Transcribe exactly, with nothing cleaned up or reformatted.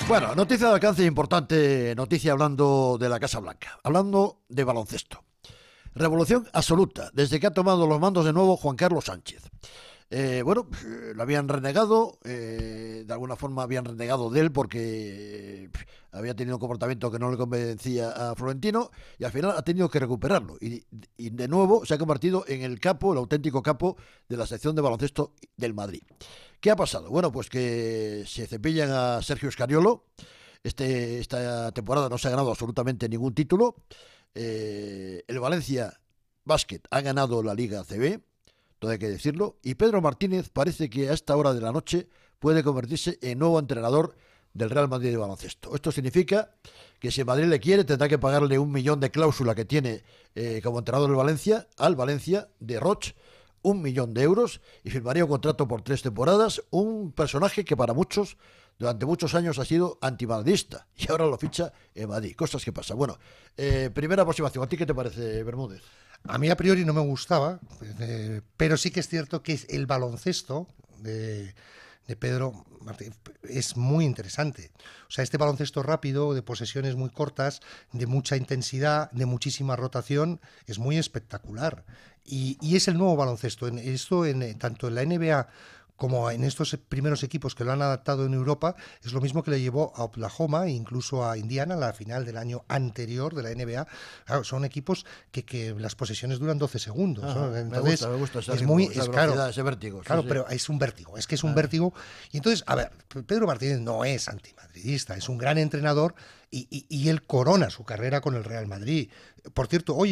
Bueno, noticia de alcance importante, noticia hablando de la Casa Blanca, hablando de baloncesto. Revolución absoluta, desde que ha tomado los mandos de nuevo Juan Carlos Sánchez. Eh, bueno, lo habían renegado, eh, de alguna forma habían renegado de él porque eh, había tenido un comportamiento que no le convencía a Florentino y al final ha tenido que recuperarlo. Y, y de nuevo se ha convertido en el capo, el auténtico capo de la sección de baloncesto del Madrid. ¿Qué ha pasado? Bueno, pues que se cepillan a Sergio Scariolo. Este, esta temporada no se ha ganado absolutamente ningún título. Eh, el Valencia Basket ha ganado la Liga A C B, todo hay que decirlo, y Pedro Martínez parece que a esta hora de la noche puede convertirse en nuevo entrenador del Real Madrid de baloncesto. Esto significa que si Madrid le quiere tendrá que pagarle un millón de cláusula que tiene eh, como entrenador del Valencia, al Valencia de Roch, un millón de euros, y firmaría un contrato por tres temporadas, un personaje que para muchos durante muchos años ha sido antimadridista y ahora lo ficha en Madrid. Cosas que pasan. Bueno, eh, primera aproximación. ¿A ti qué te parece, Bermúdez? A mí a priori no me gustaba, eh, pero sí que es cierto que el baloncesto de, de Pedro Martínez es muy interesante. O sea, este baloncesto rápido, de posesiones muy cortas, de mucha intensidad, de muchísima rotación, es muy espectacular. Y, y es el nuevo baloncesto. En esto, en, tanto en la N B A como en estos primeros equipos que lo han adaptado en Europa, es lo mismo que le llevó a Oklahoma e incluso a Indiana, la final del año anterior de la N B A. Claro, son equipos que, que las posesiones duran doce segundos. Ajá, ¿no? Entonces, me gusta, me gusta ese es ritmo, muy, esa es, velocidad, claro, ese vértigo. claro, sí, pero sí. es un vértigo, es que es un Ah. vértigo. Y entonces, a ver, Pedro Martínez no es antimadridista, es un gran entrenador y, y, y él corona su carrera con el Real Madrid. Por cierto, hoy